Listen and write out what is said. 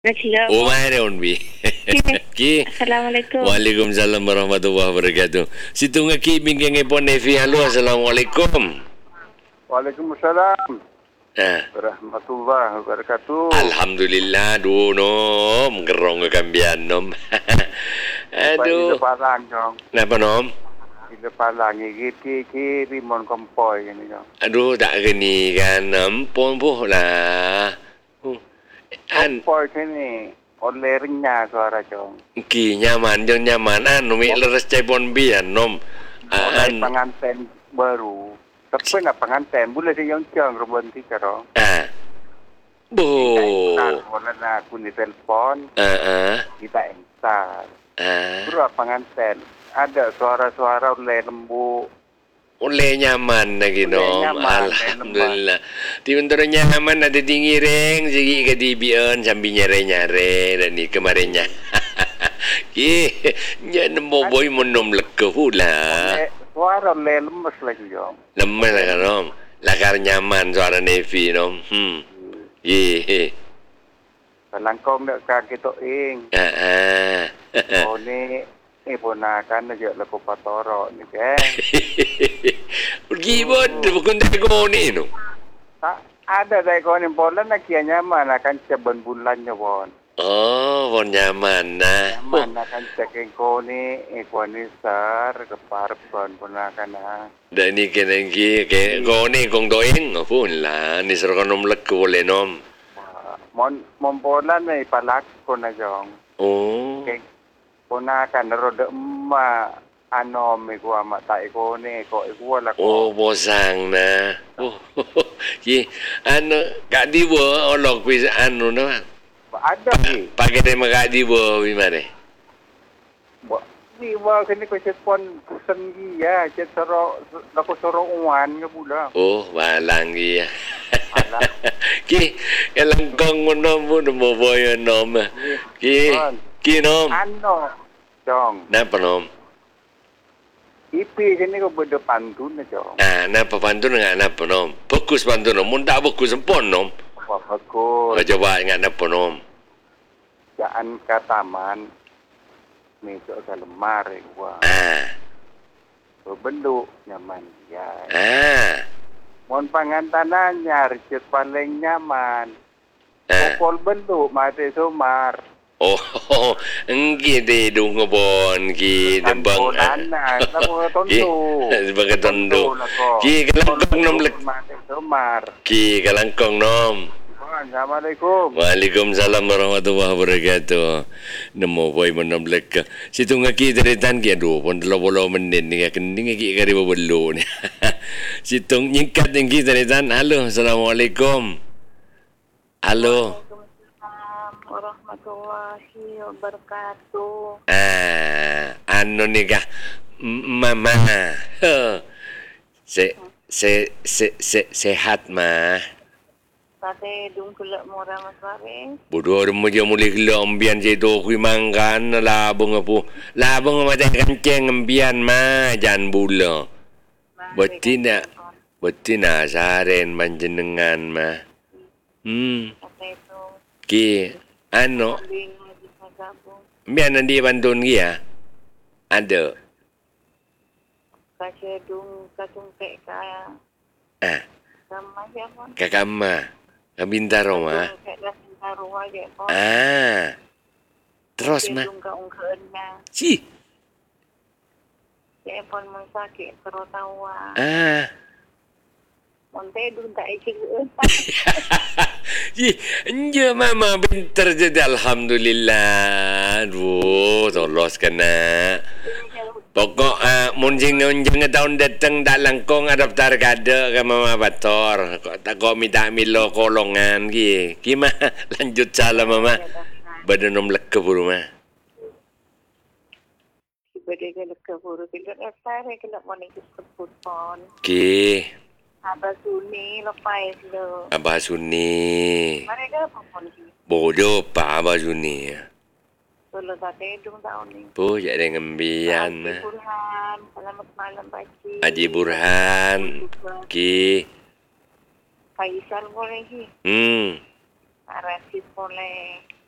Oh, mayroon, Bi. Ki. Assalamualaikum. Waalaikumsalam warahmatullahi wabarakatuh. Situ nga ki bingking ipon Nevi. Halo, assalamualaikum. Waalaikumsalam Ah. warahmatullahi wabarakatuh. Alhamdulillah, nom. Gerong ke kambian, nom. Aduh. Ila palang dong. Kenapa, nom? Ila palang iki rimon kompoi ini dong. Aduh, tak geni kan. Ampun puh lah. Kompoi sini oleh renyah suara dong. Ki nyaman, jong nyaman. Mi leres cepon bian, nom. Oleh pengantin baru. Tapi nak pengantin boleh dia yang jang rebon tiga dong. Bo. Boleh nak aku ni telefon. Kita instal. Berapa pengantin? Ada suara-suara oleh lembu. Oleh nyaman lagi, nom. Alhamdulillah. Di bentuk nyaman ada tinggi reng. Segi ke dibian sambil nyare-nyare. Dan ni kemarinnya. Ki. Jangan boy menom leke pula. Suara oleh lemes lagi dong. Lemes lah kan, nom. Lakar nyaman suara Nevi, nom. Ye. Kalangkong nak kaki tu ing. Oh ni ponakan aja laku patoro ni kan. Pergi pun bukan teko ni tu. Tak ada teko ni bola nak kia nyaman akan ceban bulannya bon. Oh, pun nyaman nah. Nyaman akan ceking ko ni sar keparap kon ponakan nah. Dan ni kena ki ke ko ni kong doing pun lah ni seron nom lek boleh nom. Mon bola ni palak ko na jong. Oh. Ponakan roda emma anom iku amat tak iko ni ko iku lah ko. Oh, bosang na. Oh. Ki kak diwa olok pis na. Ada ni. Pakai tema kak diwa bimare. Diwa kini ko pon kusen ya, cet soro lako soro uwan nga bula. Oh, balang ya. Ki, kalang kong mo nom mo boy nom. Ki nom. Ano, dong. Napa nom? Ipi kini ko beda pantun na dong. Napa pantun nga napa nom? Fokus pantun nom. Mun tak fokus empon nom. Bagus. Coba ingat napa nom? Jaan ka taman. Mesok sa lemar gua. Bentuk nyaman ya. Mon pangantanan nyaricet paling nyaman. Pokol bentuk mati sumar. Oh, engki de dung ngebon ki dembang. Sebagai tondo. Ki kalangkong nom lek. Ki kalangkong nom. Assalamualaikum. Waalaikumsalam warahmatullahi wabarakatuh. Nemo boy menom lek. Situ ngaki teritan ki aduh pon 20 menit ni kening ki kari bebelu ni. Situ nyingkat ngki teritan. Halo, assalamualaikum. Halo. Warahmatullahi wabarakatuh. Anu ni kah mama. Sehat mah. Tadi dung kulak murah maswari. Bodoh ada macam mulai kelak ambian saya tu kui mangkan labung apa. Labung macam kancing ambian mah jangan bula. Betina saren panjenengan mah. Ki anu ambian nanti bantun ki ya. Ada. Kasih dung kacung kek kaya. Sama siapa? Kakak mah. Bintaro mah. Terus mah. Si. Telepon sakit terutawa. Monte dun tak ikut. Si, enje mama pintar jadi alhamdulillah. Aduh, tolos kena. Pokok munjing tahun datang dak langkong adaptar kada ke mama bator. Kok minta milo kolongan ki. Ki mah lanjut salam mama. Badan nom lek buru mah. Badan lek buru kita sare kena morning sebut pon. Ki. Abah Suni lepas lo. Abah Suni. Mereka apa pon ki? Bodoh pa Abah Suni. Kalau tadi dung tahun ni. Bu, jadi ngembian. Haji Burhan, selamat malam Pakcik. Haji Burhan, Ki. Faisal boleh ki. Hmm. Arasid boleh.